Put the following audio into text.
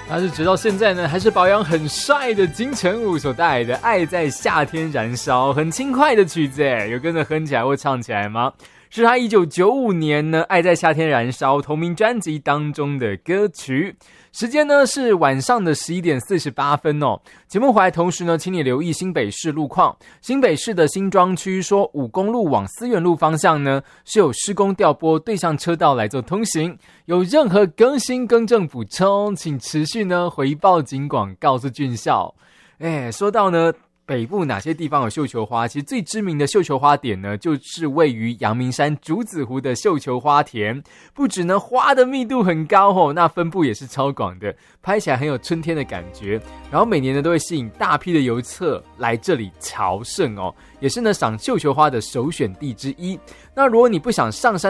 那是直到现在呢，还是保养很帅的金城武所带来的《爱在夏天燃烧》，很轻快的曲子耶，有跟着哼起来或唱起来吗？是他1995年呢《爱在夏天燃烧》同名专辑当中的歌曲。时间呢是晚上的11点48分哦。节目回来同时呢，请你留意新北市路况。新北市的新庄区说5公路往思源路方向呢是有施工调拨对向车道来做通行，有任何更新更正补充，请持续呢回报警广告诉俊孝。说到呢北部哪些地方有绣球花？其实最知名的绣球花点呢，就是位于阳明山竹子湖的绣球花田。不止呢花的密度很高哦，那分布也是超广的，拍起来很有春天的感觉。然后每年呢都会吸引大批的游客来这里朝圣哦，也是呢赏绣球花的首选地之一。那如果你不想上山